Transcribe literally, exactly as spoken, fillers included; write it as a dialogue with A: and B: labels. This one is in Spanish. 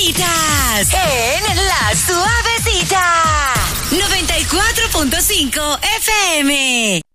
A: Suavecitas. En La Suavecita. noventa y cuatro punto cinco F M.